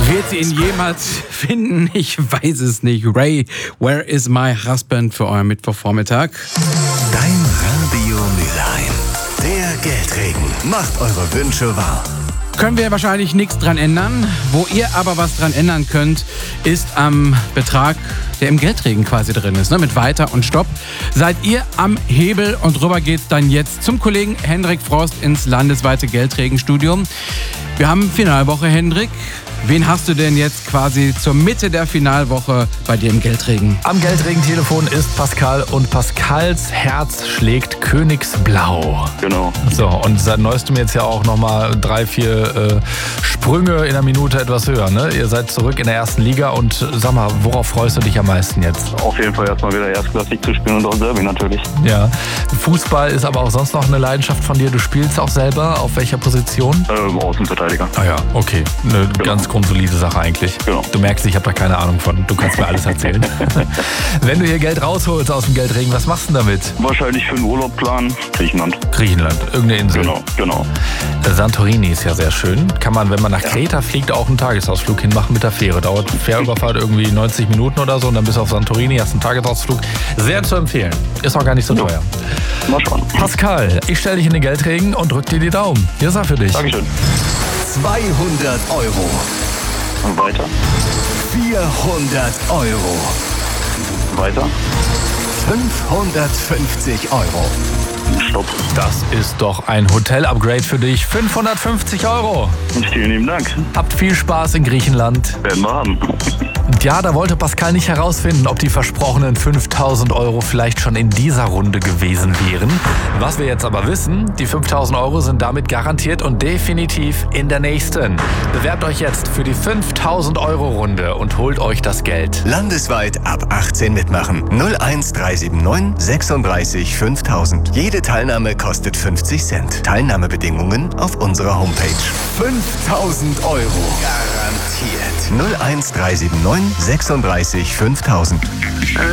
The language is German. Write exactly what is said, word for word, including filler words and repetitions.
Wird sie ihn jemals finden? Ich weiß es nicht. Ray, Where is my husband für euren Mittwochvormittag? Dein Radio Mülheim. Der Geldregen macht eure Wünsche wahr. Können wir wahrscheinlich nichts dran ändern. Wo ihr aber was dran ändern könnt, ist am Betrag, der im Geldregen quasi drin ist, ne? Mit Weiter und Stopp. Seid ihr am Hebel und rüber geht's dann jetzt zum Kollegen Hendrik Frost ins landesweite Geldregenstudium. Wir haben Finalwoche, Hendrik. Wen hast du denn jetzt quasi zur Mitte der Finalwoche bei dir im Geldregen? Am Geldregentelefon ist Pascal und Pascals Herz schlägt Königsblau. Genau. So, und seit neuestem jetzt ja auch nochmal drei, vier äh, Sprünge in der Minute etwas höher, ne? Ihr seid zurück in der ersten Liga und sag mal, worauf freust du dich am meisten jetzt? Auf jeden Fall erstmal wieder erstklassig zu spielen und auch Derby natürlich. Ja. Fußball ist aber auch sonst noch eine Leidenschaft von dir. Du spielst auch selber. Auf welcher Position? Ähm, Außenverteidiger. Ah ja, okay. Eine Genau. ganz grundsolide Sache eigentlich. Genau. Du merkst, ich habe da keine Ahnung von. Du kannst mir alles erzählen. Wenn du hier Geld rausholst aus dem Geldregen, was machst du denn damit? Wahrscheinlich für einen Urlaub planen. Griechenland. Griechenland, irgendeine Insel. Genau, genau. Santorini ist ja sehr schön. Kann man, wenn man nach Kreta fliegt, auch einen Tagesausflug hinmachen mit der Fähre. Dauert Fährüberfahrt irgendwie neunzig Minuten oder so und dann bist du auf Santorini, hast einen Tagesausflug. Sehr zu empfehlen. Ist auch gar nicht so Ja. teuer. Mal schauen. Pascal, ich stelle dich in den Geldregen und drück dir die Daumen. Hier ist er für dich. Dankeschön. zweihundert Euro. Und weiter. vierhundert Euro. Weiter. fünfhundertfünfzig Euro. Stopp. Das ist doch ein Hotel-Upgrade für dich. fünfhundertfünfzig Euro. Vielen lieben Dank. Habt viel Spaß in Griechenland. Werden wir haben. Ja, da wollte Pascal nicht herausfinden, ob die versprochenen fünftausend Euro vielleicht schon in dieser Runde gewesen wären. Was wir jetzt aber wissen, die fünftausend Euro sind damit garantiert und definitiv in der nächsten. Bewerbt euch jetzt für die fünftausend Euro Runde und holt euch das Geld. Landesweit ab achtzehn mitmachen. null eins drei sieben neun sechsunddreißig fünftausend. Jede Teilnahme kostet fünfzig Cent. Teilnahmebedingungen auf unserer Homepage. fünftausend Euro. Garantiert. null eins drei sieben neun sechsunddreißig fünftausend.